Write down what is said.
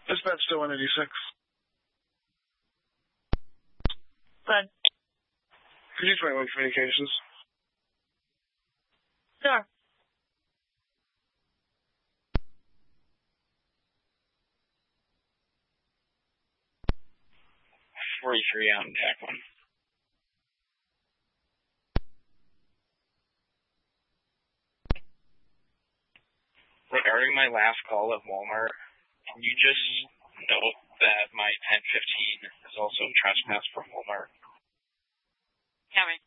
Dispatch to 186. Good. Could you 21 communications? Sure. .43 out in TAC 1. Regarding my last call at Walmart, can you just note that my 1015 is also trespass from Walmart? Cameron.